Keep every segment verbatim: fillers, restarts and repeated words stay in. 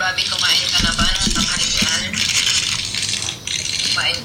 Grabe kumain ka na ba ng tanghalian? Kumain.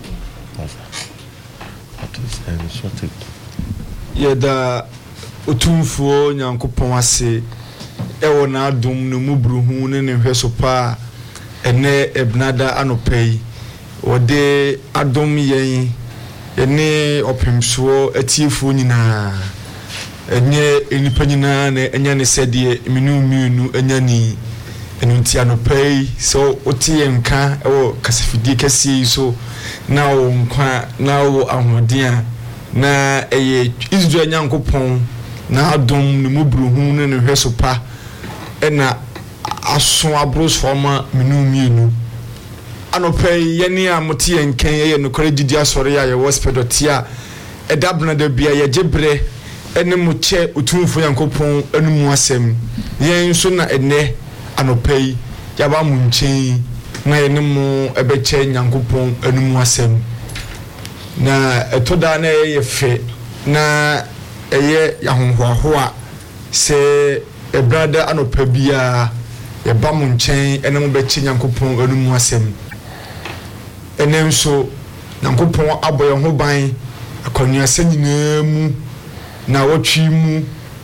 Yeda otumfuo Nyankopɔn ase ewo na adom no mubruhu ne ne hweso pa ene ebnada anopai wode adom yen ene opemso atiefo nyina enye enipa nyina na enya ne sede minu minu enya ni enunti anopai so otie nka ewo kasafidie kase so na wo nkwa na wo ahodia na eye Israel Nyankopɔn na adom no mubruhu ne ne hweso pa ena aso abros forma minu minu anopai yene a mote yenkan ye no kore didi asore ya ye hospital edabna da bia ye gebre ene mo che otumfo Nyankopɔn anumu asem yen so na ene anopai yaba mu nchen na yene mo ebeche Nyankopɔn anumu asem na etoda na ye fe na eye yahonhoahoa se ebrada anopa bia ye ba mu nchen ene mo beche Nyankopɔn anumu asem ene nso Nyankopɔn aboye ho ban akonua sanyina mu na wotwi mu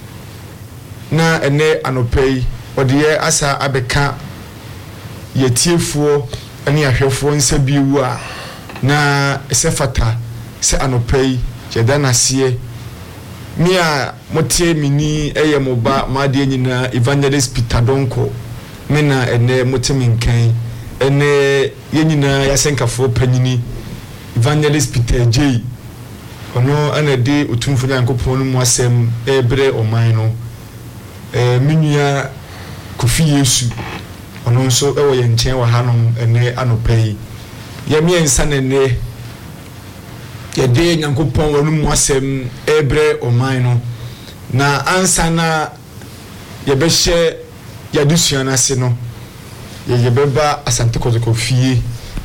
na ene anopai ode asa abeka yetiefuo ene ahwefo nsa biwu a na esefata se anopai jeda nasie mi a motie mini eye moba made nyina Evangelist Peter Donko me na ene motemi nkan ene yenyina yasenkafo panyini Evangelist Peter J ono ana de otumfo Nyankopɔn no mu asem ebre oman no eh minua Kofi Yesu ono nso ewo ye nchen wa hanom ene anopai ye mi ensa ne ne ye de Nyankopɔn wonu mu asem ebre oman no na ansa na ye be hye ya dusua na se no ye ye beba Asante Kotoko fie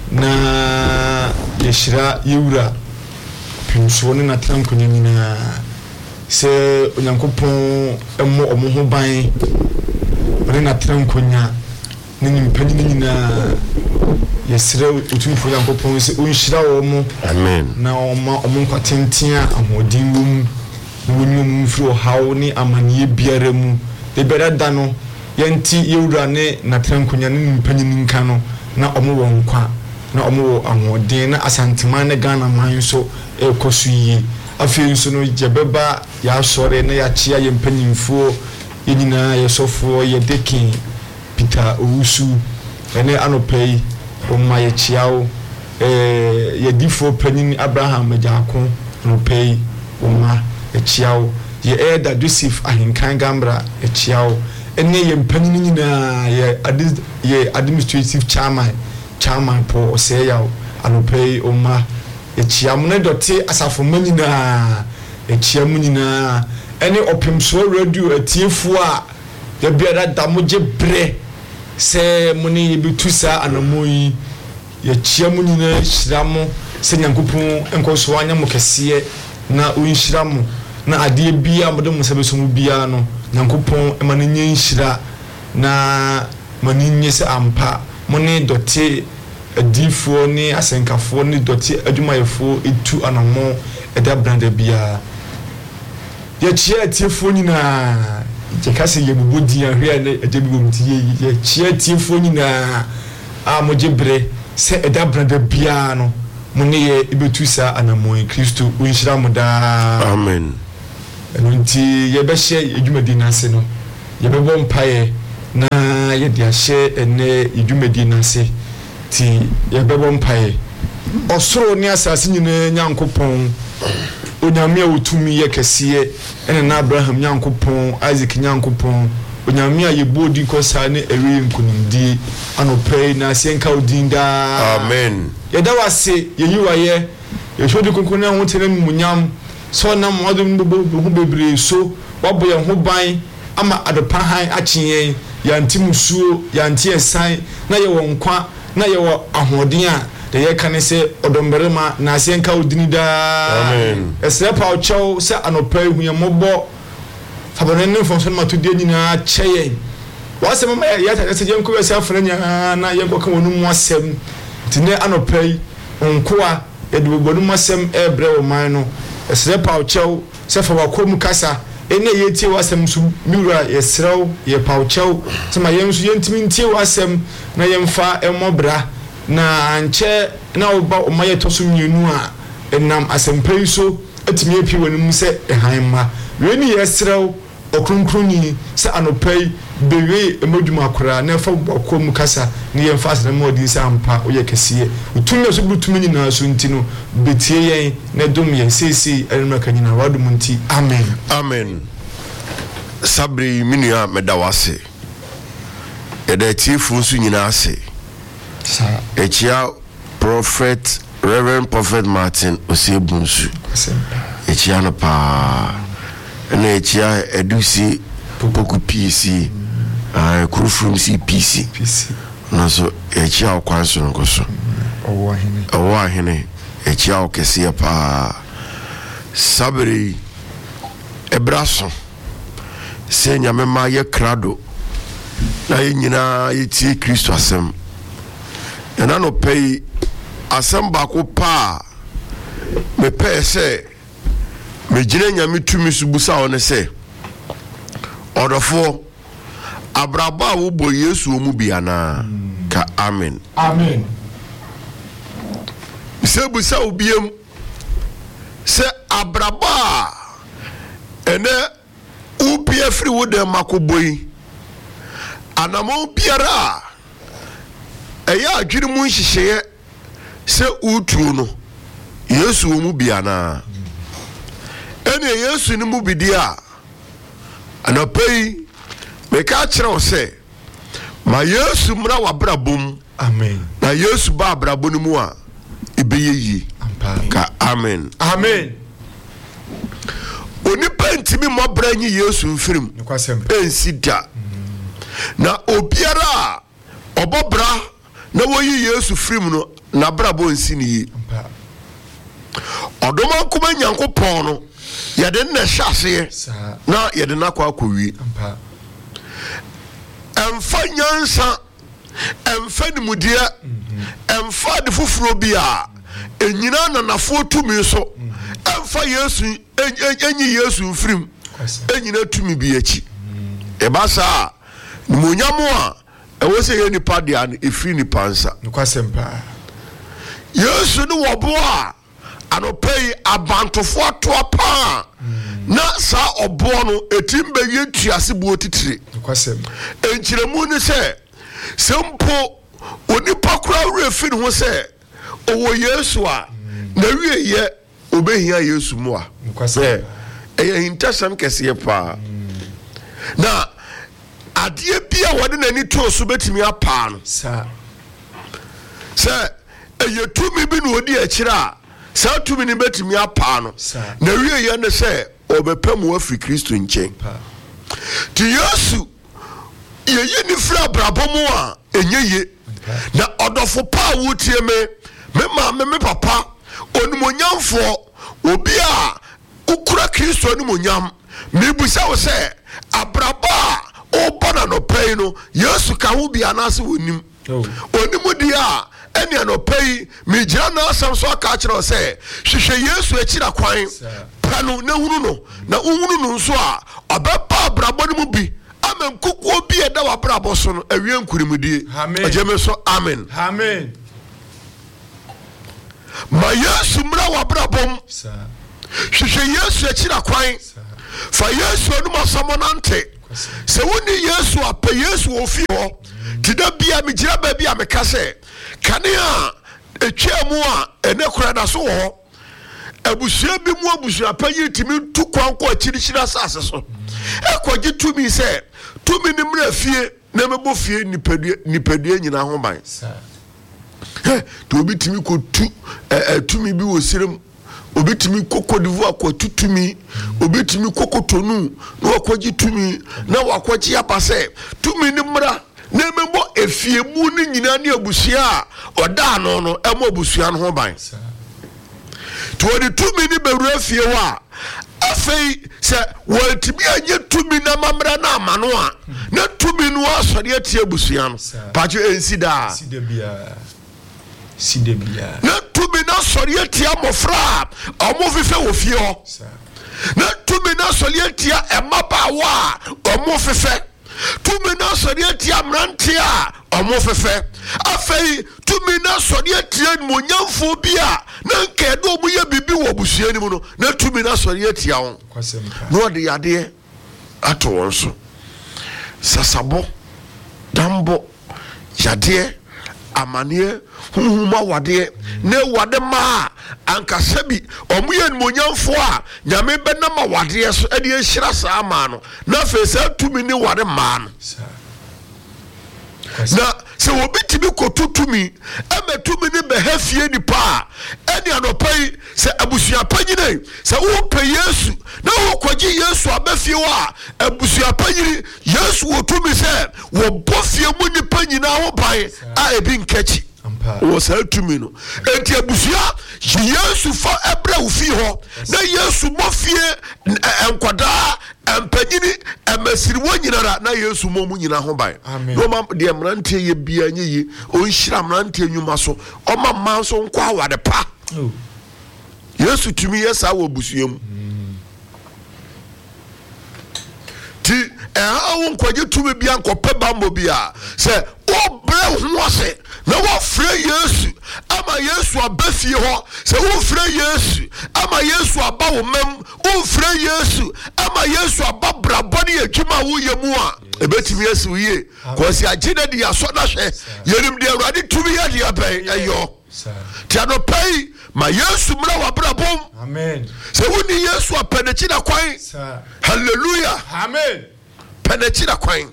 na ye shira yewura pinso ne na trankonya nyina se Nyankopɔn emmo omo ho ban ore na trankonya ne nimpani nyina yesere otumfo Nyankopɔn se onhyira wo mo amen na oma omo nkwatentia ahodin wom wonyu mu mfiri hawo ni amaniye biara mu de berada no yenti yewura ne na trankonya ne nimpani nka no na omo wo nkwa na omo wo ahodin na asanteman ne Ghana man so ekosu yi afi nso no jebeba ya sore na ya chia ye mpanyimfo yinina ye sofo ye dekin Peter Owusu ene anopai oma ye chiao eh ye difo panyin Abraham Majako anopai oma ye chiao ye elder Joseph Ahinkan Gambra ye chiao ene ye mpanyin nyina ye ye administrative chairman chairman po oseya anopai oma echiam ne dote asafo manyina echiam nyina ene opemso radio atiefu a ya biara da moje bre se muni bitusa anamoyi ya chiam nyina hyiramo se Nyankopɔn enkoso anya mokese na onhyiramo na ade bia modem musabeso mu bia no Nyankopɔn emanenye nhyira na maninye se ampa moni dote adifo ni asenkafo ni doti adwumayefo etu anamo eda branda bia ye chia tiefo nyina je kase ye bubodi ahwe ne eje bibomti ye chia tiefo nyina a moje bre se eda branda bia no moni ye ebetu sa anamo Kristo unhyira mo da amen enunti ye be hye adwumadi nase no ye be bom paye na ye dia hye ene adwumadi nase ti ye bebo mpae osoro ni asase nyina Nyankopɔn onyame awutumi ye kese ene na Abraham Nyankopɔn Isaac Nyankopɔn onyame a ye bodi kosa ne ewe nkunimdi anopai na senka odinda amen ye da wase ye yiwaye ye hodi konkona ho tene munyam so na modum ho bebre so wabo ye ho ban ama adopa han akyen yanti musuo yanti esan na ye wonkwa na yewo ahoden a de ye kan se odomberema na asenka odini da amen esre pa se anopai huye mobo fabone ne fonso ma to de nyina cheye what's the moment yet I said yanko yourself na yanko ka wonu mu asem tine anopai onkoa e de wonu mu asem e bre wo man no esre pa ochew se fa wakom kasa ene yetie wasem su miwura yesrew ye pa ochew tema yensu yentimi ntie wasem na yemfa emobra na anche na oba o maye to so mienu a enam asempei so atimi api wonu mu se ehanma we ni yesrew okrunkruni se anopai bewe emoduma akora na fa bokom kasa ni yemfa asem mo di se ampa oye kesiye utumi so butumi ni na so ntino betie yen na dom yen sesi enma kanyina wadum nti amen amen sabri minua medawase eda tifu su nyina ase sa echia prophet Reverend Prophet Martin Osebunsu echia no pa na echia edusi popoku P C ah kurufum C P C P C no so echia okwanso no koso owo ahene owo ahene echia okese pa sabri ebraso se nyame ma ye krado na ye nyina ye tie Kristo asem ena no pay asem ba ko pa me pay se me gine nyame tumi subusa one se odofo abraba wo bo Yesu omu biana ka amen amen se busa obiem se abraba ene upia free wo de makoboi anamo biara eya adwiri mu nhihye se utu no Yesu omu biana ene Yesu ni mu bidia anapai meka kire o se ma Yesu mra wabrabom amen na Yesu ba abrabo ni mu a ebeyeyi ka amen amen oni pentimi mobra nyi Yesu mfirim ensi da na obiara obobra na woyi Yesu firim no na brabo ensi ni odoma kuma nyankopon no yede na hyase na yede na kwa akowi emfa nyansa emfa nimudia emfa de foforo bia enyina na nafo tumi so emfa Yesu enyi Yesu mfirim enyina tumi bi achi ebasa nimonyamo a ewose ye nipa dia no efiri nipa nsa nokwasempa Yesu no wobo a anopei abantofo ato pa na sa obo no etimbe wie tuase bo titire nokwasem enchiremu ni se sempo onipa kura refin ho se owo Yesu a na wie ye obehia Yesu mu a nokwasem eye hintasam kese pa na adie bia wode nani to so betimi apa no sa se eye tumi bi no odi akira sa tumi ni betimi apa no na wie ye ne se obepam afri Kristo nchen ti Yesu ye ye ni fra brabomu a enyeye na odofo pa wotie me me ma me me papa onimonyamfo obi a ukura Kristo onimonyam me busa wo se abraba obana no pay no Yesu ka ho bia na se wonim onimudi a ene no pay me gira na asam so aka kire se hwehwe Yesu akira kwan panu na hunu no na unhunu no nso a obeba abrabo no mu bi amen kukuo bi eda wa brabo so no awie nkurimudie ajeme so amen amen ma Yesu mra wa brabom sa hwehwe Yesu akira kwan fa Yesu no masamonante se woni Yesu apa Yesu ofi ho tida bia me gira ba bia me kase kane a etwemu a ene kura da so ho abusua bi mu abusua pa yitimi tu kwan ko akirikira sase so ekogi tumi se tumi ni mra fie na mebo fie nipadua nipadua nyina ho ban eh to obi timi ko tu eh tumi bi wo sirem obi timi koko divu akwa tutumi obi timi koko tonu na wakogi tumi na wakogi apase tumi ni mra na mebo efie mu ni nyina ne abusua oda no no emo abusua no ho ban to di tumi ni bewura fie wa afei se waltimi anye tumi na mamra na amano a na tumi no asori atie busua no pacho ensida sida bia sida bia na tumi na asori atie amofra omo fefe wo fie ho na tumi na asori atie emabawa omo fefe tumi na asori atie amrante a omo fefe afei tumi na asori atie monyamfo bia na nkedo mu ye bibi wo busua ni mu no na tumi na asori atie ho no de yade ato won so sasabo dambo yade amane huhuma wade ne wade ma ankasabi omuye monyamfo a nyame benama wade so e de ehira saa ma no na fe sa tumi ni wade ma no na se obiti bi kotutumi eme tumi ni behafie ni pa eni anopai se abusua panyine se wo pe Yesu na wo kwaji Yesu abafie wa abusua panyine Yesu wo tumi se wo bofie mu ni panyina ho bai a ebi nkachi wo sa tumi no enti abusua Yesu fa ebra wo fie ho na Yesu mofie enkwada empanyini emasiri wo nyinara na Yesu mo mu nyina ho bai no ma de mrante ye bia nye ye onhira mrante nyuma so o ma man so nkwa awade pa Yesu tumi yesa wo busuam ti e ha wo nkwaje tumi bia nkope bambo bia se o bre ho ase na wo frɛ Yesu ama Yesu abafie ho se wo frɛ Yesu ama Yesu aba wo mem wo frɛ Yesu ama Yesu aba braboni adwuma wo yemu a ebetimi Yesu ye ko si agina di aso na hwɛ yerim de Awurade tumi ye de abai ayo ti anopai ma Yesu mra wa brabom amen se woni Yesu apenechi na kwan hallelujah amen penechi na kwan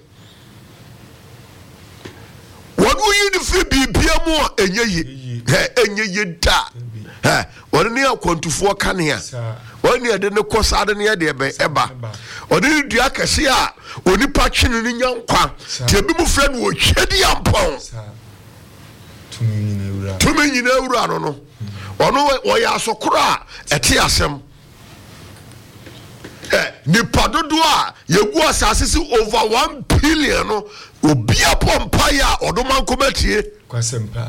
wonu yi ni fi bibia mu a enye yi he enye yi da he wonu ni akwantufo kanea wonu ye de ne kosa de ne de ebe eba wonu ni dua kase a onipa twene ni nyankwa te bi mu frɛ no wo hwedi ampon tumi nyina ewura tumi nyina ewura no no wonu wo ya asokoro a ete asem eh ni padodo a yegu asase si over one billion no obia pompa ya odoman komatie kwasempa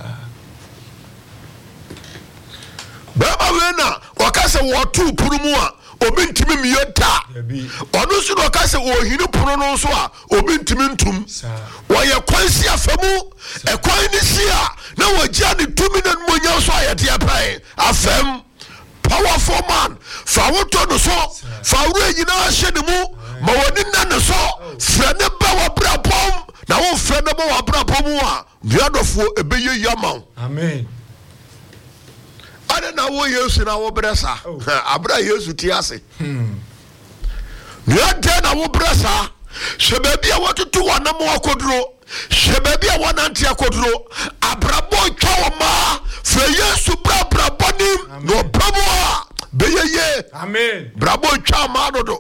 baba wena wakase wo tu puru mu a obi ntimi miyota onu su wakase wo hinu puru no so a obi ntimi ntum wo ye kwansi afamu e kwan ni sia na wagya ni tumi na monya so ayete apai afam powerful man fa woto no so fa wura nyina hye ne mu ma woni na ne so fra ne ba wa brabom na wo fra ne ba wa brabom a duadofo ebeye yama amen ada na wo Yesu na wo bresa abra Yesu ti ase hmm duade na wo bresa shebebi a wotutu wanam akoduro shebebi a wananti akoduro abrabo twa ma fra Yesu bra brabonim no brabo a beyeye amen brabo twa ma dodo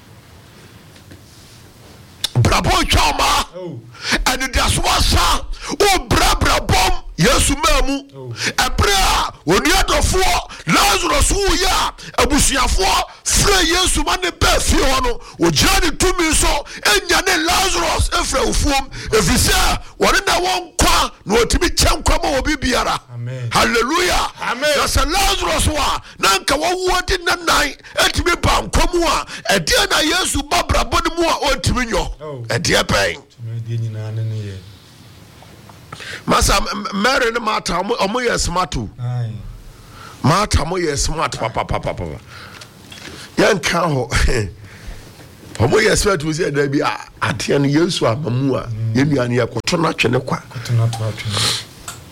brabo twa ma and that's whatsa o bra brabom Yesu mamu ebra oniadofo Lazarus wo ya abusuafo fra Yesu ma ne ba fi ho no ogira ne tumi so enya ne Lazarus efra ofuom efisa wore na won kwa na otimi kyankwa ma obi biara hallelujah amen yes Lazarus wa na nka wo wodi nanan etimi ba nkwamu a ede na Yesu babra bonimu a ontimi nyo ede pen tumi nyina ne ne Masa Mary ne Martha omo ye smart o. Ai. Martha mo ye smart papa papa papa. Yan kan ho. Omo ye smart o se da bi ate ne Yesu amamu a ye nua ne yakoto na twene kwa. Koto na to atwene.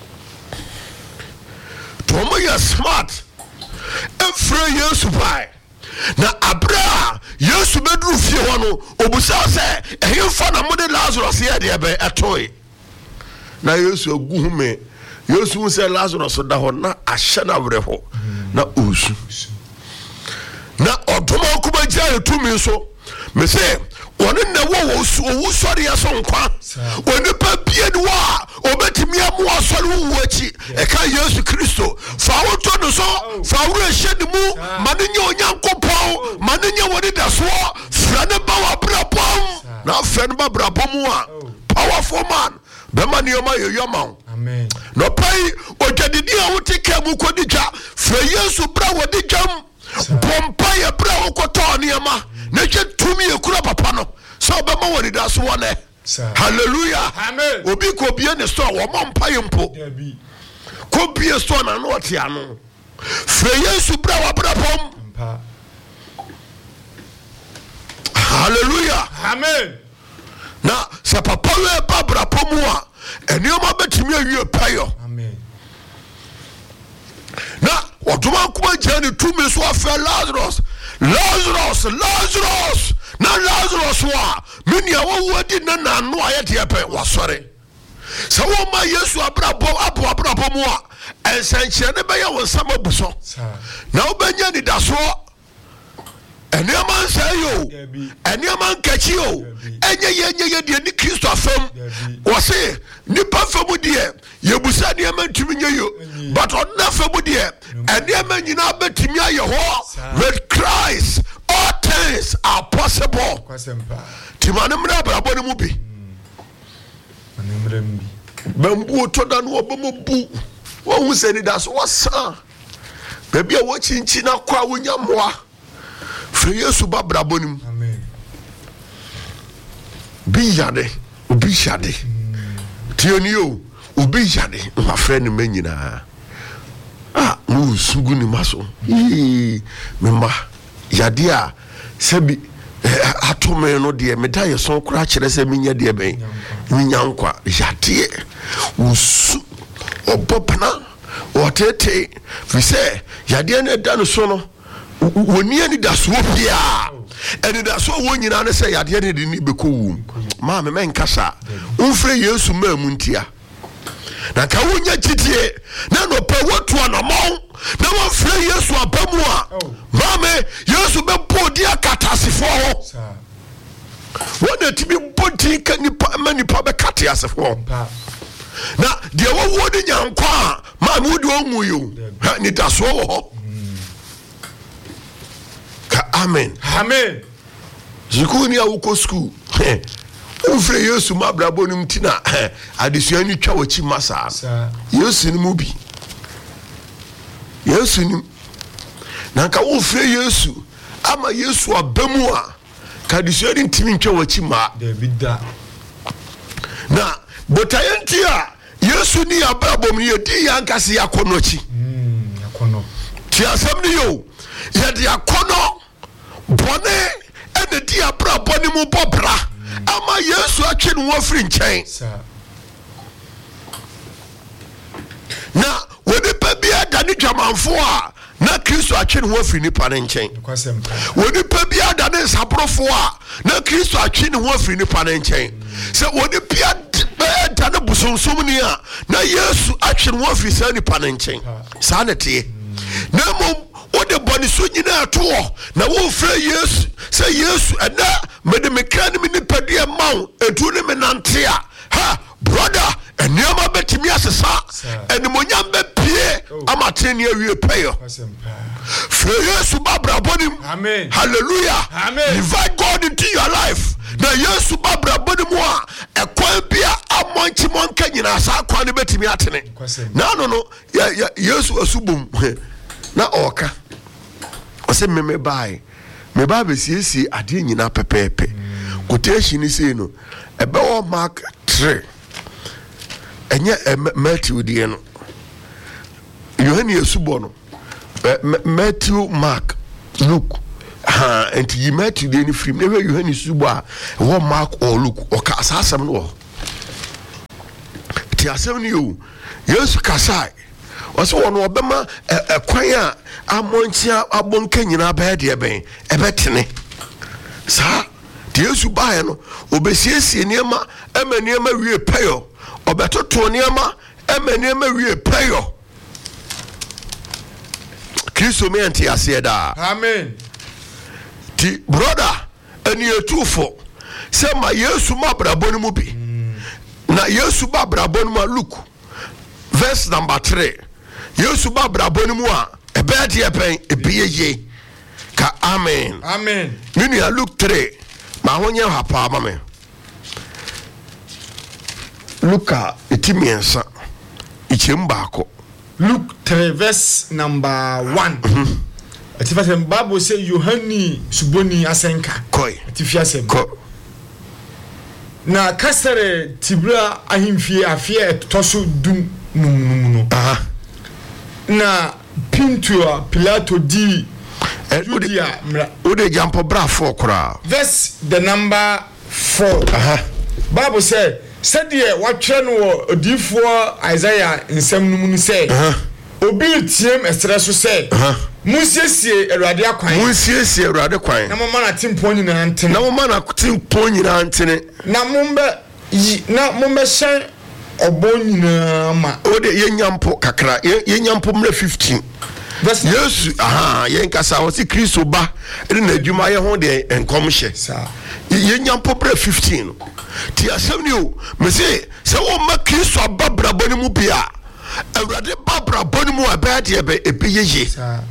To omo ye smart. Efre Yesu bai. Na abra Yesu bedru fie ho no obusa se ehemfa na mo de Lazarus ye de ebe etoy. Na Yesu aguhume Yesu se Lazarus da ho na ahye na breho na osu na odoma kuma gya etumi so me se woni na wo osu owu sori ya so nkwa oni pa bie ni wa obetimi amu asori wo achi e ka Yesu Kristo fa woto no so fa wo ehye ni mu mane nya onyankopon abrabomu a powerful man bema nioma ye yoma amen no pai odwadidi a wote ka mu kodi dwa fra Yesu bra wodi dwam bompa ye bra wokoto nioma na je tumi ekura papa no so bema woni da so wona hallelujah amen obi ko bie ne store wo mompa ye mpo ko bie store na no ote ano fra Yesu bra wa bra pom hallelujah amen na se papa we ba bra pom a enioma betimi awie payo amen na oduma kuma jani tumi so afa Lazarus Lazarus Lazarus na Lazarus wa minia wo wadi na na no ayede epe wasore se wo ma Yesu abrabo abo abrabo mu a ensanche ne be ye wo sama buso na obanya ni daso eniama nsayo eniama nkachi o enye ye enye ye de ni Kristo afam wo se nipa famu de yebusa ne ama ntumi nyeyo but on na famu de eniama nyina betimi aye ho with Christ all things are possible timane mra brabo ne mu bi manemre mbi bambu to da no obomu bu wo hu se ni daso wasa baby a wo chinchi na kwa wonya moa fra Yesu ba brabo nim amen bi yade obi shade tioni o obi yade ma friend me nyina ah mu sugu ni maso ee me ma yade a sebi atome no de me da ye son kura kire se minya de ben minya nkwa yade usu obopana otete fi se yade na da no so no woni ani da so pia eni da so wo nyina ne se yade ne de ni bekowu ma me men kasa unfre Yesu ma mu ntia na ka wonya titie na no pa wotu anamon na wo fre Yesu abamu a ma me Yesu be bodi akatasefo ho wona tibi bodi ka nipa mani pa be kate asefo na de wo wo de nyankwa ma me wodi onwu yo ni da so ho ka amen amen zikuni ya uko school ufre Yesu mabrabo ni mtina adesua ni twa wachi masa Yesu ni mubi Yesu ni na ka ufre Yesu ama Yesu abamu a ka desua ni ntimi twa wachi ma Davida na botayanti a Yesu ni abrabo ni yedi yankase yakonochi mm yakono ti asem ni yo yedi yakono bone ene di abrabo ni mu bobra ama Yesu atwe no wafri nchen na wodi pa bia da ni dwamanfo a na Kristo atwe no wafri ni pa nchen wodi pa bia da ni sabrofo a na Kristo atwe no wafri ni pa nchen se wodi bia da na busonsum ni a na Yesu atwe no wafri sa ni pa nchen sa na tie na mo wode boni so nyina ato na wo fra Yesu se Yesu ana mede mekra ni ni padua maw etu ni menante a ha brother eniama betimi asesa enimonyam be pie amateni awie payo fra Yesu babra bonim amen hallelujah amen invite God into your life na Yesu babra bonim a ekwan bia amonchi monka nyina sa akwan ni betimi atene na no no Yesu asubum na oka ose meme bai me ba be siesie ade nyina pepepe quotation say no ebe o Mark three enye Matthew die no Yohane asubo no Matthew Mark Luke ha enti yi Matthew die ni film na Yohane asubo a wo Mark or Luke o ka asasem no ti asem ni yo Yesu kasai wase wono obema ekwan a amonchia abonka nyina ba de ben ebetene sa de Yesu bae no obesiesie niema ema niema wie payo obetoto niema ema niema wie payo Kristo me anti asieda amen ti brother eni etufo se ma Yesu mabrabo ni mu bi na Yesu mabrabo ni ma Luke verse number three Yesu babra bonimu a ebedi epen ebiye ka amen amen nini ya Luke three ma honye hapa ama me Luka etimiensa ichembako. Luke three verse number one. Atifa Bible say Yohani suboni asenka. Koi. Atifia sem. Ko. Na kasere tibra ahimfie afie toso dum numuno. Aha. Na Pintua Pilato di Judea mra. Ode jampo bra four kra. Verse the number four. Aha. Bible say said ye watchre no odifo Isaiah nsem numu say. Aha. Obi tiem estre so say. Aha. Musiesie Awurade akwan. Musiesie Awurade kwan. Na mama na timpo nyina ntene. Na mama na timpo nyina ntene. Na mombe na mombe shan obo nyina ma. Ode yenyampo kakra. Yenyampo mre fifteen. Yesu aha yenkasa wosi Kristo ba ene na adwuma ye ho de enkomhye. Sa. Yenyampo mre fifteen. Ti asem ni o me se se wo ma Kristo ababra boni mu bia. Awurade babra boni mu abade ebe ebe yeye. Sa.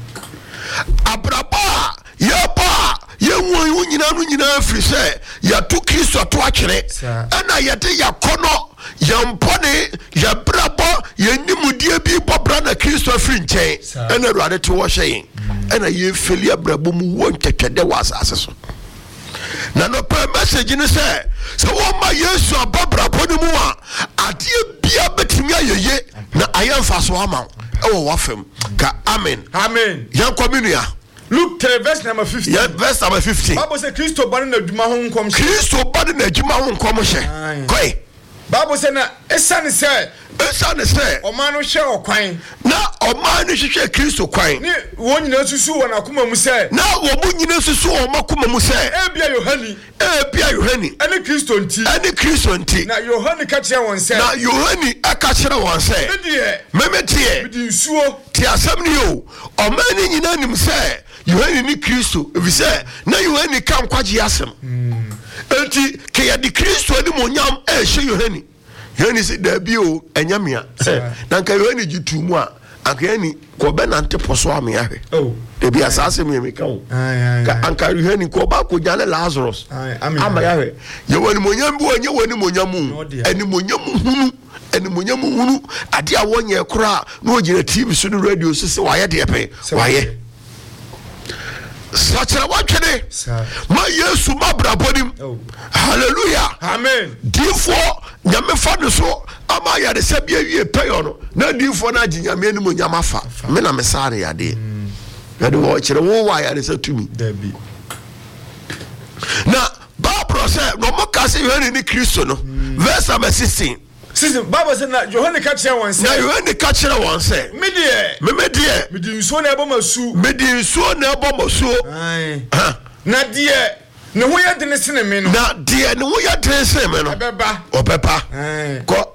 Abraba ye ba ye won nyina no nyina afiri se ya to Kristo to akere ana ye de yakono yampone ya brabo ye nimudie bi bobra na Kristo afiri nchen ana Awurade to wo hyen ana ye feli abrabo mu won twetwede wasase so na no per message ni se se wo ma Yesu ababra boni mu a ade bia betimi ayeye na ayemfa so ama e wo wafem ka amen Amen. yan kominia Luke three verse number fifteen. Yeah, verse number fifteen. Bible say Kristo ba na adwuma ho nkom. Kristo ba na adwuma ho nkom hye. Koi. Bible say na esane say esane say o ma no hwe okwan. Na o ma no hwe Kristo kwan. Ni wo nyina susu wo na koma mu say. Na wo mu nyina susu wo makoma mu say. Ebia Yohani. Ebia Yohani. Ani Kristo nti. Ani Kristo nti. Na Yohani ka kire won say. Na Yohani aka kire won say. Medie. Memetie. Medi nsuo. Ti asem ni o. O ma ni nyina nim say. Yohani ni Kristo. Ebi say na Yohani ka nkwaje asem. Mm. Enti ke ya di Kristo ni monyam e hye Yohani. Yohani se da bi o enyamia. Na nka Yohani gitu mu a anka Yohani ko be nante poso am ya hwe. Oh. De bi asase me me ka o. Ka anka Yohani ko ba ko jale Lazarus. Ama ya hwe. Ye woni monyam bi onye woni monyam mu. Eni monyam hunu. Eni monyam hunu ade a wonye kura na ogina T V so no radio so se waye de pe. Waye. Sachara wakene ma Yesu mabrabonim. Hallelujah. Amen. Difo nyame fa no so ama ya de se bia wie peyo no na difo na ginyame ni mo nyama fa me na mesare ya de ya de wo kire wo wa ya de se tumi dabi na Bible say no mo ka se Yohane ni Kristo no verse number sixteen. Sister Bible say na Yohane ka kire won say na Yohane ka kire won say me de me me de me di nsuo na ebo masu me di nsuo na ebo masu ai na de ne ho ya de ne sene me no na de ne ho ya de sene me no obeba obeba ai ko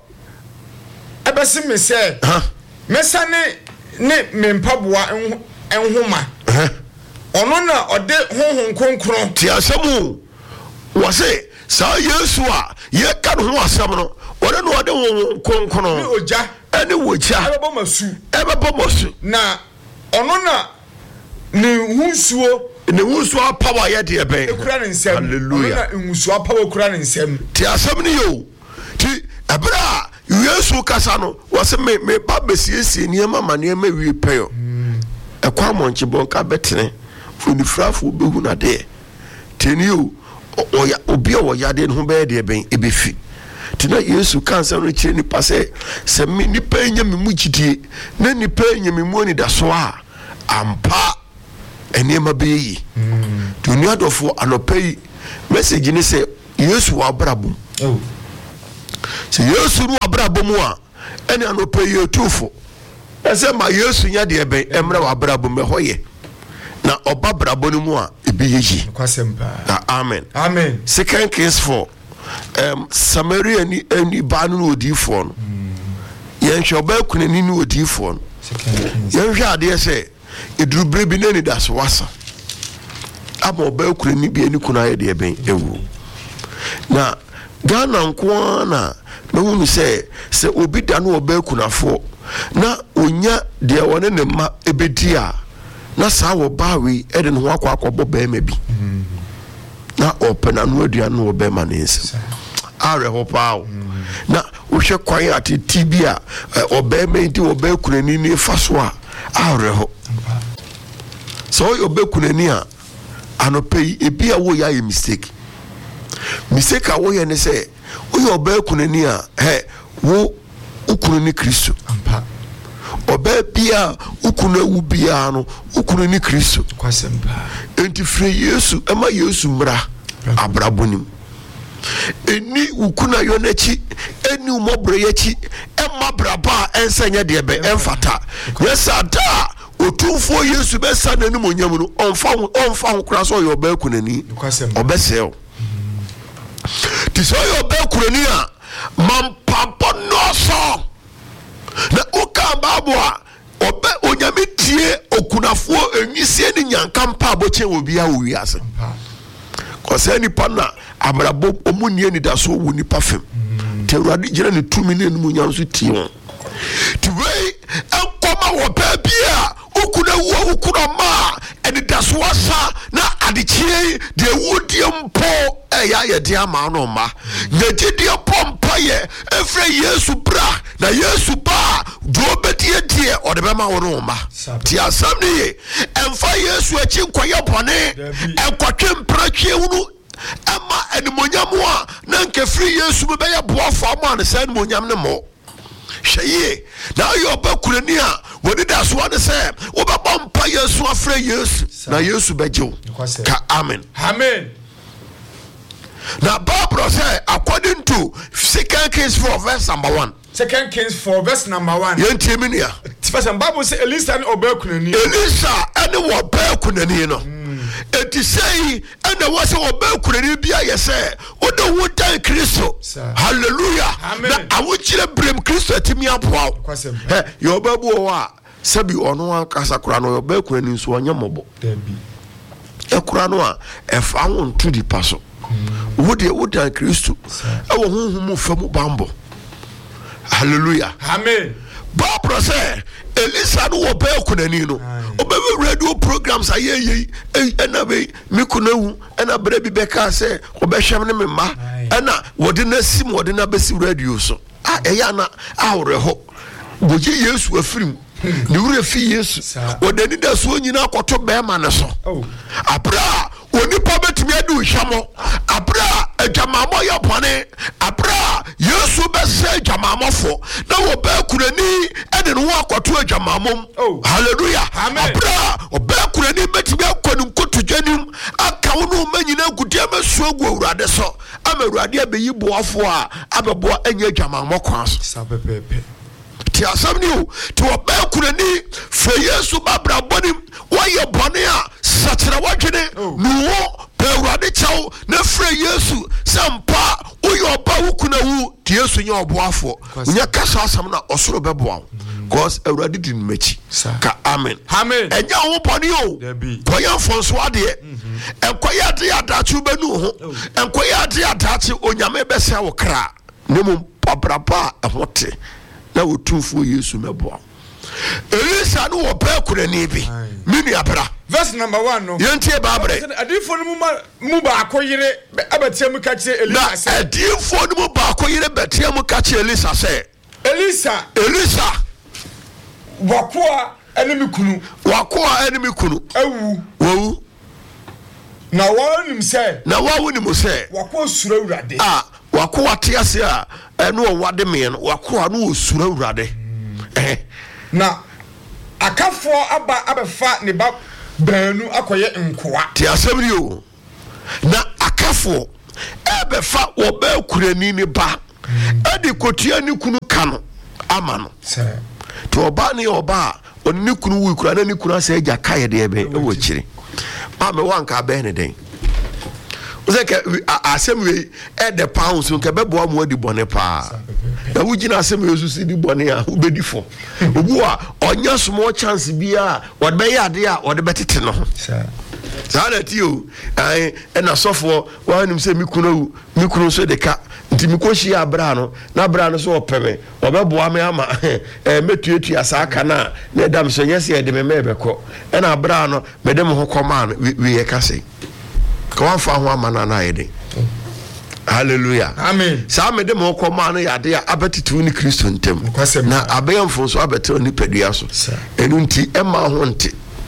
ebesi me say ha mesa ne ne me mpaboa enhoma ha ono na ode honhon konkron ti asemu wo say sa Yesu a ye ka no ho asem no ore no ode honhon konkron ni oja ene woja ebe masu ebe masu na ono na ne hunsuo ne hunsuo power ye de ebe ekura ne nsem hallelujah na hunsuo power ekura ne nsem ti asem ni yo ti ebra Yesu kasa no wo se me me ba besiesie niema mane ma wi peyo ekwa monche bonka betene onifrafo behu na de teni yo oya obi o ya de ho be de ben ebefi tina Yesu kansa no kire ni pase se me ni pa nya me mu gidie na ni pa nya me mu ni da so a ampa eniema be yi to ni adofo anopai message ni se Yesu wa brabum oh se Yesu ru abrabom a ene anopai yetufo ese ma Yesu nya de ben emre wa abrabom hoye na oba brabom mu a ebi yeji kwasempa amen amen. Second Kings four um Samaria ni eni ba no odifo no yen hwe oba kunani ni odifo no yen hwe ade se edurubere bi nani das wasa aba oba kunani bi eni kunaye de ben ewu na Ghana nko na mehunu se se obi da no oba kunafo na onya de wone ne ma ebedi a na sa wo bawe ede no akwa akọbọ be ma bi na opena no adua no oba ma nense are ho pao na wo hwe kwan ate tibia obe menti obe kunani ni faso a are ho so obe kunani a anope ebia wo ya mistake mistake a wo ye ne say wo obe kunani a he wo ukunani Kristo ampa obe bia ukuna wu bia no ukunani Kristo kwasempa enti fre Yesu ema Yesu mra abrabonim eni ukuna yonechi eni umobre yechi ema braba ensenya de be emfata yesa da otumfo Yesu be sa nanim onyam no onfa onfa hokura so yo ba kunani obesel ti so yo ba kunani a mampampo no so na uka babua obe onyame tie okunafo enyisie ni nyankampa aboche obi a owi ase kose ni pana abrabo omunie ni daso wu ni pafem te urade gina ni tumi ni mu nyam so tie won ti we enkoma wo pa bia ukuna wo ukuna ma eni daso asa na adechie de wudie mpo eya ye de ama no ma nyegide pompa ye efre Yesu bra na Yesu ba do bedie die o de be ma wo no ma ti asam ni ye emfa Yesu achi nkoye bone enkotwe mpratwe wunu ama enimonyam a na nke free Yesu be ya boafo ama ne say enimonyam ne mo hweye na yo ba kurani a wodi da so ade say wo ba bompa Yesu afre Yesu na Yesu bejew ka amen amen. Now Bible say according to Second Kings four verse number one. Second Kings four verse number one. Yenti minia. First Bible say Elisa and obe kunani. Elisa and obe kunani no. Eti say and was obe kunani bia ye say odo wutan Kristo. Hallelujah. Amen. Na awuchire brem Kristo atimi aboa. He yo babu wa sabi ono akasa kura no obe kunani so onyamobo. Debi. E kura no a e fa won to di paso. Wode wutan Kristo e wo honhom famu bambo. Hallelujah. Amen. Bible say Elisa no obe kunani no obe radio programs aye ena be mikunawu ena bra bi beka say obe hwem ne memma ena wode na sim wode na besi radio so ah eya na awreho goje Yesu afirim ni wure fi Yesu wode ni da so nyina akoto be ma ne so abra onipa betimi adu hwamo abra ajamamo ya bone abra Yesu be say jamamofo na wo ba kurani ede no akoto ajamamom hallelujah abra oba kurani betimi akonu nkotudwanim aka wono manyina gudia maso agu awurade so ama awurade abeyi boafo a abebo anya ajamamo kwa so sapepepe ti asamni o to oba kurani fe Yesu babra bonim waye bone a satira wadwene nuwo pewurade chaw na fre Yesu sampa uyo oba wukuna wu ti Yesu nya oboafo nya kasa asam na osoro beboa cause awurade din mechi ka amen amen enya wo bone o koya fonso ade enkoya de adachu benu ho enkoya de adachi onyame bese wo kra nemu pabrapa ahote na wotumfo Yesu meboa Elisa no oba kurani bi mini abra verse number one no yentie babre adifo no mu ba akoyire abatiam ka kire Elisa say adifo no mu ba akoyire batiam ka kire Elisa say Elisa Elisa wakoa enemi kunu wakoa enemi kunu awu wu na wonim say na wonim say wakoa sura urade ah wakoa tiase a eno wade me no wakoa no sura urade eh na akafo aba abefa ne ba banu akoye nkoa ti asebri o na akafo ebefa wo ba kurani ne ba edi kotua ni kunu kano ama no se to oba ne oba oni ni kunu wu kura na ni kunu asa eja kaye de ebe e wo kire ma me wanka be ne den Uzeke asem we e de pounds nke bebo amu adi bone pa na wugina asem Yesu si di bone a ubedi fo obu a onya small chance bia wode be yade a wode betete no sa sa na ti o ai e na sofo wa nim se mikunu mikunu so de ka nti mikoshi abra no na abra no so opeme obebo ame ama e metuetu asa aka na na dam so nyese e de me mebeko e na abra no medem ho koma no we ye ka sei Kwa mfa ho amana na yede hallelujah amen saa me de mo koma no yade a abetitu ni Kristo ntem na abeyamfo so abetew ni padua so enu nti ema ho nte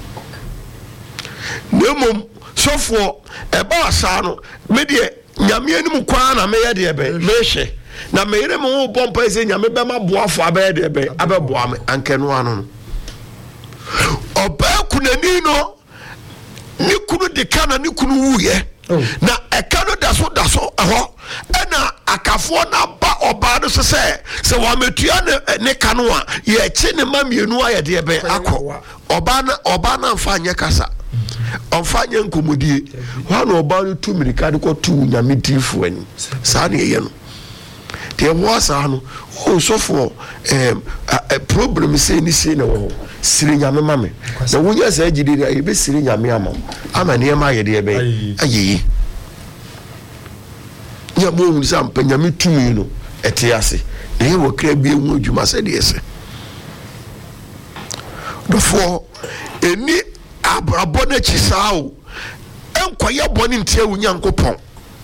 nemom sofo eba asa no me de nyame anim kwa na me ye de ebe me hye na me yire mo bompa ese nyame be ma boafo abe de ebe abeboa me ankeno ano oba kunani no ni kunu de kana ni kunu wuye na ekano daso daso eho ena akafo na ba oba no se se wa metua ne ne kanu a ye chi ne mamienu a ye de ebe akọ oba na oba na mfa anye kasa onfa anye nkomodie wa na oba no tu mirika de ko tu nyame difo ani sa na ye no de wo sa no o sofo em problem se ni se na wo siri nyame mame na wonya sa agide ya be siri nyame ama ama ne ma ye de ebe ayeyi nya mo hu sa mpa nyame tumi no ete ase na ye wo kra bi ehu adwuma se de ese dofo eni abrabo na chisao enkoye boni ntia wunya nkopon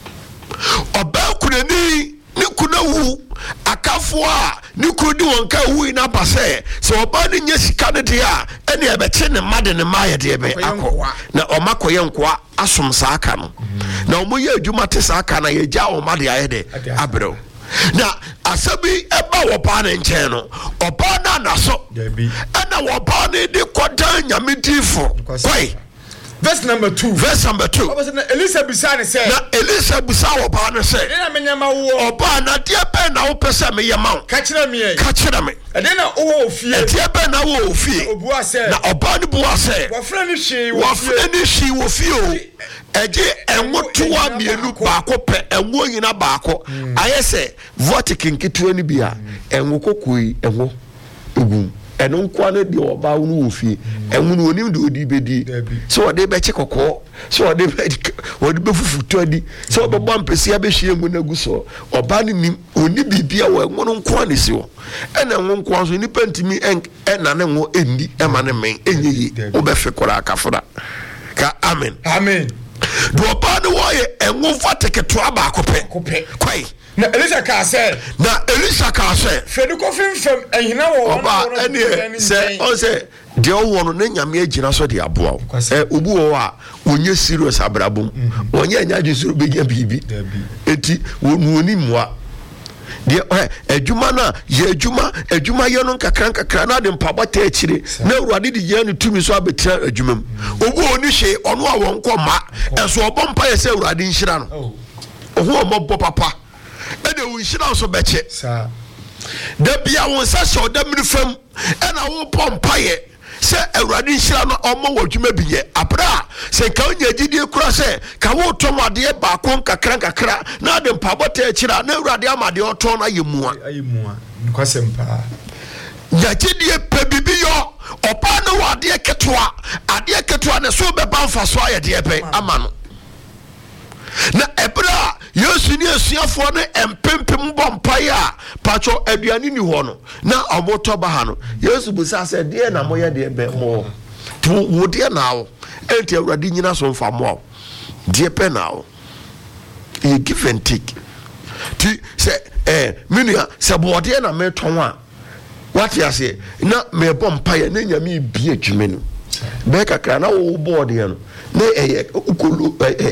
oba kunani ni kuna wu akafo a ni kudi wonka wu na pase se oba ni nya sika ne de a ene ebe che ne made ne maye de ebe akọ na omakoye nkoa asom sa aka no na omoye adwuma te sa aka na ye gya o made aye de abrew na asabi eba wo pa ne nchen no oba na naso ana wo pa ne de kodan nyame difo kwai verse number two verse number two Elisa bisane say na Elisa bisa wo pa ne say na menyama wo oba na de pe na wo pese me yema ka kira me e ka kira me e de na wo ofie e de pe na wo ofie obu ase na oba ne bu ase wa fra ni hyi wa fra ni hyi wo fie o eje enwotoa mienu baako pe enwo nyina baako ayese vortikin ketua ni bia enwo kokoi enwo egum eno nkwa ne de oba wonu ofie enwo no onim de odi bedi so ode be che kokko so ode be ode be fufutu adi so obe bɔ mpesi abehie mu na gu so oba ne nim oni bibia wo enwo no nkwa ne si wo ena enwo nkwa so ni pantimi ena ne nwo endi ema ne men enyi obefe kora akafra ka amen amen do oba ne wo ye enwo vateketo aba akope kwai na Elisa ka say na Elisa ka say fedu ko fimfem ehina wo oba ene se o se de o wono ne nyame agina so de aboa eh obu wo a onye serious abrabom onye anya jesuru begia bibi eti woni moa de eh adwuma na ye adwuma adwuma ye no nkakra nkakra na de mpaba ta akire na urade de ye no tumi so abetira adwuma mu obu oni hye ono a won koma enso obọ mpa ye se urade nhira no ohu omobọ papa ede wo nhira so beche sa da bia won sa so da mirifam ena wo pompa ye se awurade nhira no omo wadwuma biye abra se ka onya gidie kura se ka wo tomade ba kon kakra kakra na de mpabota akira na awurade amade oton na yemua ayemua nkwasempa ya gidie pe bibiyo opa na wade ketwa ade ketwa ne so be banfa so aye de pe ama no na ebra yesu ni asuafo ne empempem bompai a pacho aduani ni ho no na omoto ba ha no yesu busa se de na moye de be mo to wo de na wo enti awurade nyina so mfa mo de pe na wo e give and take ti se eh menua se bo de na me ton a what you say na me bompai na nyame bi adwuma no be kakra na wo bo de no na eh ukolu